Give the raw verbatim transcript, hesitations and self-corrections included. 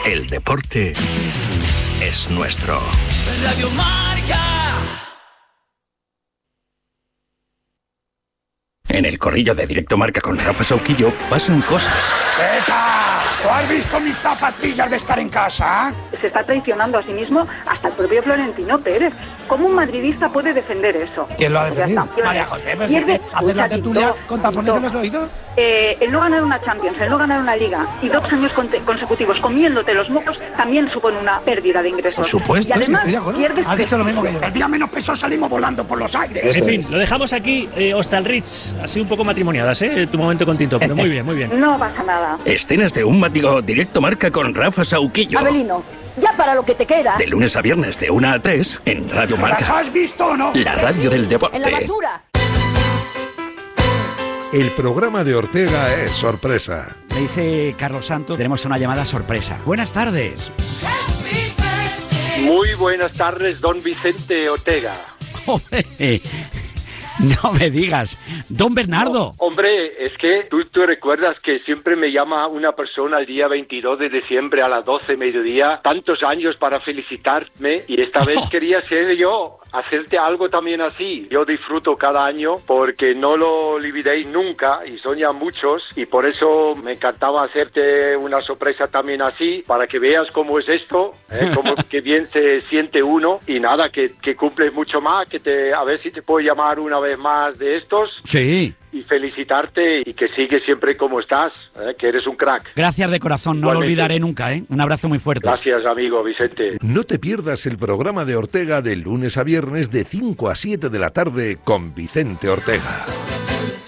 El deporte es nuestro. Radio Marca. En el corrillo de Directo Marca con Rafa Sauquillo pasan cosas. ¡Eta! ¿Tú has visto mis zapatillas de estar en casa? Se está traicionando a sí mismo hasta el propio Florentino Pérez. ¿Cómo un madridista puede defender eso? ¿Quién lo ha defendido? María José, pues, ¿hacer la tertulia con tapones en los oídos? Eh, el no ganar una Champions, el no ganar una Liga y dos años consecutivos comiéndote los mocos también supone una pérdida de ingresos. Por supuesto, y además, sí, estoy de acuerdo. pierdes Has dicho lo mismo que yo. El día menos peso salimos volando por los aires. En fin, lo dejamos aquí, eh, Hostalritz, así un poco matrimoniadas, ¿eh? Tu momento con Tinto, pero muy bien, muy bien. No pasa nada. Escenas de un mático Directo Marca con Rafa Sauquillo. Abelino, ya para lo que te queda. De lunes a viernes de una a tres en Radio Marca. ¿Las has visto o no? La radio del deporte. En la basura. El programa de Ortega es sorpresa. Me dice Carlos Santos, tenemos una llamada sorpresa. Buenas tardes. Muy buenas tardes, don Vicente Ortega. Joder, no me digas. Don Bernardo. No, hombre, es que tú, tú recuerdas que siempre me llama una persona el día veintidós de diciembre a las doce mediodía, tantos años para felicitarme, y esta vez Oh. quería ser yo, hacerte algo también así. Yo disfruto cada año porque no lo olvidéis nunca y son ya muchos, y por eso me encantaba hacerte una sorpresa también así, para que veas cómo es esto, ¿eh? Cómo que bien se siente uno, y nada, que, que cumples mucho más, que te, a ver si te puedo llamar una vez más de estos. Sí. Y felicitarte y que sigues siempre como estás, ¿eh? Que eres un crack. Gracias de corazón, no Igualmente. lo olvidaré nunca, ¿eh? Un abrazo muy fuerte. Gracias, amigo Vicente. No te pierdas el programa de Ortega de lunes a viernes de cinco a siete de la tarde con Vicente Ortega.